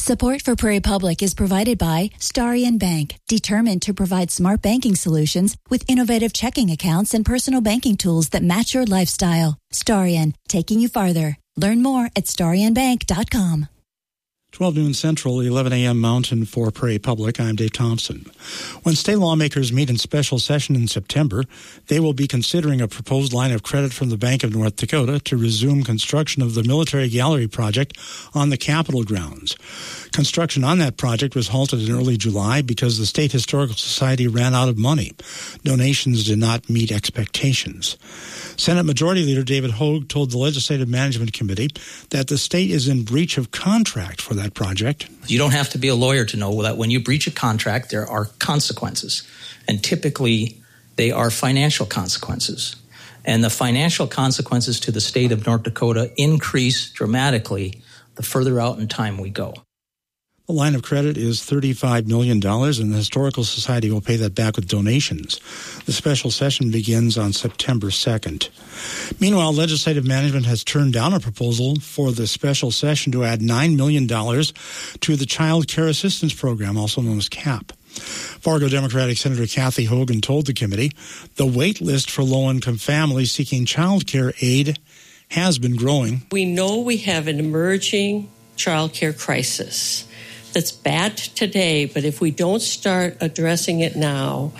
Support for Prairie Public is provided by Starion Bank, determined to provide smart banking solutions with innovative checking accounts and personal banking tools that match your lifestyle. Starion, taking you farther. Learn more at starionbank.com. 12 noon Central, 11 a.m. Mountain for Prairie Public. I'm Dave Thompson. When state lawmakers meet in special session in September, they will be considering a proposed line of credit from the Bank of North Dakota to resume construction of the Military Gallery project on the Capitol grounds. Construction on that project was halted in early July because the State Historical Society ran out of money. Donations did not meet expectations. Senate Majority Leader David Hogue told the Legislative Management Committee that the state is in breach of contract for that project. You don't have to be a lawyer to know that when you breach a contract, there are consequences. And typically, they are financial consequences. And the financial consequences to the state of North Dakota increase dramatically the further out in time we go. The line of credit is $35 million, and the Historical Society will pay that back with donations. The special session begins on September 2nd. Meanwhile, legislative management has turned down a proposal for the special session to add $9 million to the Child Care Assistance Program, also known as CAP. Fargo Democratic Senator Kathy Hogan told the committee the wait list for low-income families seeking child care aid has been growing. We know we have an emerging child care crisis that's bad today, but if we don't start addressing it now,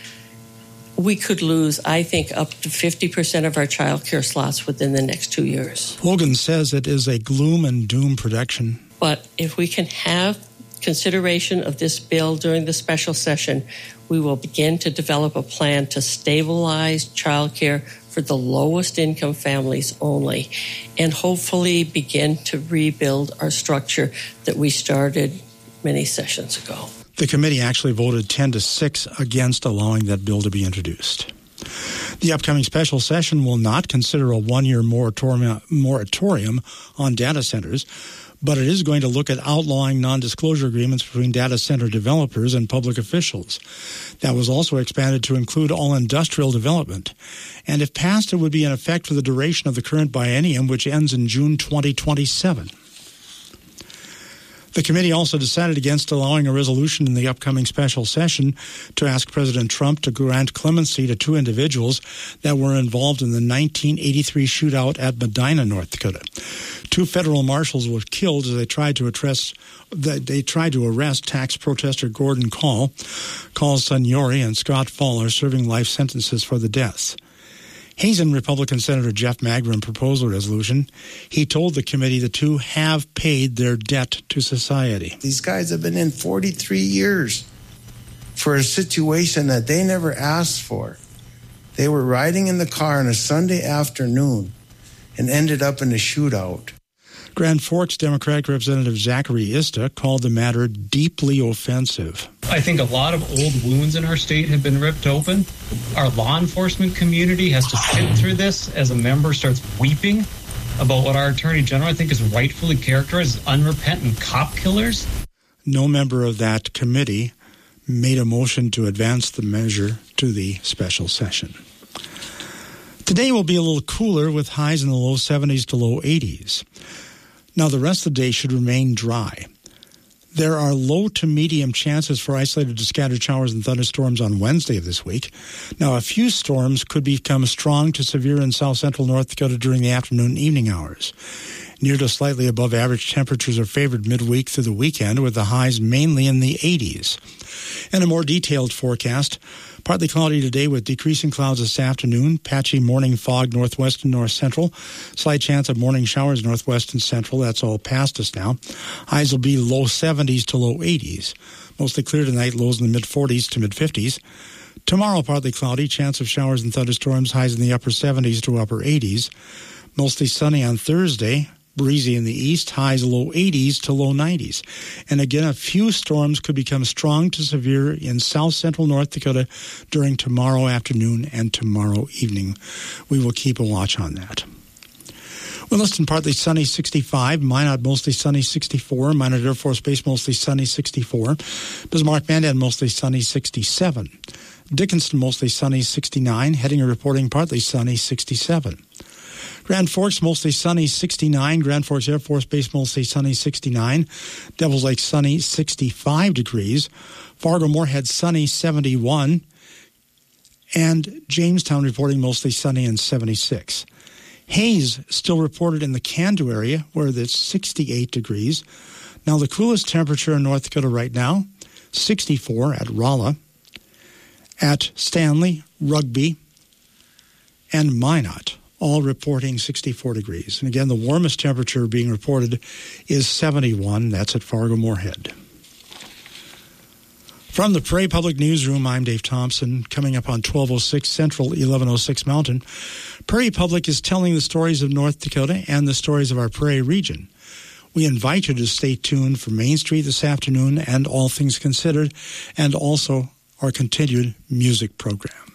we could lose, I think, up to 50% of our child care slots within the next 2 years. Hogan says it is a gloom and doom prediction. But if we can have consideration of this bill during the special session, we will begin to develop a plan to stabilize child care for the lowest income families only, and hopefully begin to rebuild our structure that we started many sessions ago. The committee actually voted 10-6 against allowing that bill to be introduced. The upcoming special session will not consider a one-year moratorium on data centers, but it is going to look at outlawing non-disclosure agreements between data center developers and public officials. That was also expanded to include all industrial development. And if passed, it would be in effect for the duration of the current biennium, which ends in June 2027. The committee also decided against allowing a resolution in the upcoming special session to ask President Trump to grant clemency to two individuals that were involved in the 1983 shootout at Medina, North Dakota. Two federal marshals were killed as they tried to arrest tax protester Gordon Call, Call's son Yori, and Scott Fowler, serving life sentences for the deaths. Hazen Republican Senator Jeff Magrum proposed a resolution. He told the committee the two have paid their debt to society. These guys have been in 43 years for a situation that they never asked for. They were riding in the car on a Sunday afternoon and ended up in a shootout. Grand Forks Democratic Representative Zachary Ista called the matter deeply offensive. I think a lot of old wounds in our state have been ripped open. Our law enforcement community has to sit through this as a member starts weeping about what our Attorney General, I think, is rightfully characterized as unrepentant cop killers. No member of that committee made a motion to advance the measure to the special session. Today will be a little cooler with highs in the low 70s to low 80s. Now, the rest of the day should remain dry. There are low to medium chances for isolated to scattered showers and thunderstorms on Wednesday of this week. Now, a few storms could become strong to severe in south-central North Dakota during the afternoon and evening hours. Near to slightly above average temperatures are favored midweek through the weekend, with the highs mainly in the 80s. And a more detailed forecast: partly cloudy today with decreasing clouds this afternoon, patchy morning fog northwest and north central, slight chance of morning showers northwest and central. That's all past us now. Highs will be low 70s to low 80s. Mostly clear tonight, lows in the mid-40s to mid-50s. Tomorrow, partly cloudy, chance of showers and thunderstorms, highs in the upper 70s to upper 80s. Mostly sunny on Thursday. Breezy in the east, highs low 80s to low 90s. And again, a few storms could become strong to severe in south-central North Dakota during tomorrow afternoon and tomorrow evening. We will keep a watch on that. Williston, partly sunny, 65. Minot, mostly sunny, 64. Minot Air Force Base, mostly sunny, 64. Bismarck-Mandan, mostly sunny, 67. Dickinson, mostly sunny, 69. Hettinger reporting partly sunny, 67. Grand Forks, mostly sunny, 69. Grand Forks Air Force Base, mostly sunny, 69. Devils Lake, sunny, 65 degrees. Fargo-Moorhead, sunny, 71. And Jamestown reporting mostly sunny and 76. Haze still reported in the Candu area where it's 68 degrees. Now the coolest temperature in North Dakota right now, 64 at Rolla, at Stanley, Rugby, and Minot, all reporting 64 degrees. And again, the warmest temperature being reported is 71. That's at Fargo-Moorhead. From the Prairie Public Newsroom, I'm Dave Thompson. Coming up on 1206 Central, 1106 Mountain, Prairie Public is telling the stories of North Dakota and the stories of our Prairie region. We invite you to stay tuned for Main Street this afternoon and All Things Considered, and also our continued music program.